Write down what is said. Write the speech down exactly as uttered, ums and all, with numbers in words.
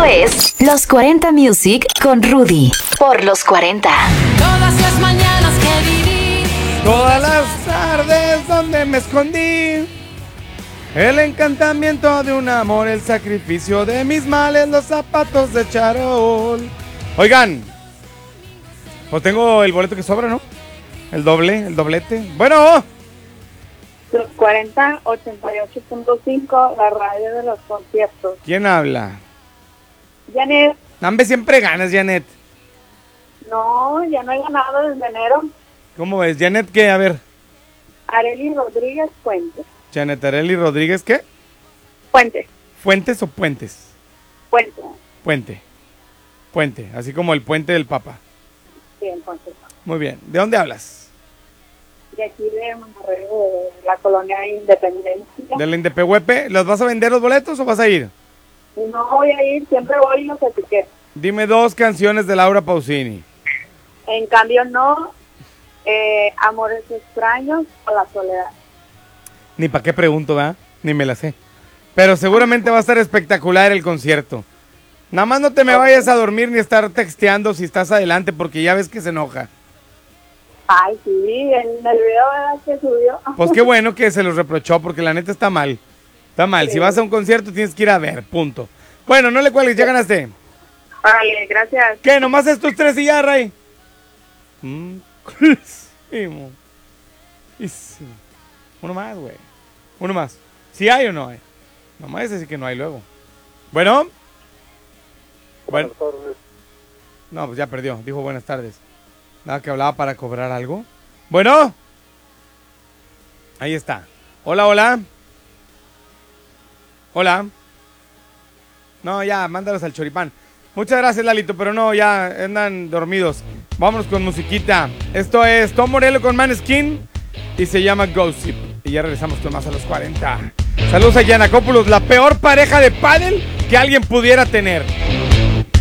es Los cuarenta Music con Rudy. Por Los cuarenta. Todas las mañanas que viví. Todas las tardes donde me escondí. El encantamiento de un amor, el sacrificio de mis males, los zapatos de charol. Oigan, pues tengo el boleto que sobra, ¿no? El doble, el doblete. Bueno. Los cuarenta, ochenta y ocho punto cinco, la radio de los conciertos. ¿Quién habla? Janet. Nambe, siempre ganas, Janet. No, ya no he ganado desde enero. ¿Cómo ves? Janet, ¿qué? A ver. Arely Rodríguez Fuentes. Janet Arely Rodríguez, ¿qué? Fuentes. ¿Fuentes o puentes? Puente. Puente. Puente, así como el puente del Papa. Sí, entonces. Muy bien. ¿De dónde hablas? De aquí de Monterrey, de la colonia Independencia. ¿Del Indepehuepe? ¿Los vas a vender los boletos o vas a ir? No voy a ir, siempre voy y los etiqueto. Dime dos canciones de Laura Pausini. En cambio no, eh, Amores Extraños o La Soledad. Ni para qué pregunto, ¿verdad? Ni me la sé. Pero seguramente va a estar espectacular el concierto. Nada más no te me vayas a dormir ni estar texteando si estás adelante, porque ya ves que se enoja. Ay, sí, en el video, ¿verdad?, que subió. Pues qué bueno que se los reprochó, porque la neta está mal. Está mal. Sí. Si vas a un concierto tienes que ir a ver, punto. Bueno, no le cuelgues, ya ganaste. Vale, gracias. ¿Qué? ¿Nomás estos tres y ya, Ray? Mm, Ísimo. Ísimo. Uno más, güey. Uno más. ¿Sí hay o no hay? Nomás ese sí que no hay luego. Bueno. Bueno. No, pues ya perdió. Dijo buenas tardes. Nada, que hablaba para cobrar algo. Bueno. Ahí está. Hola, hola. Hola. No, ya, mándalos al choripán. Muchas gracias, Lalito, pero no, ya andan dormidos. Vámonos con musiquita. Esto es Tom Morello con Maneskin y se llama Gossip. Y ya regresamos con más a los cuarenta. Saludos a Yanacópulos, la peor pareja de pádel que alguien pudiera tener.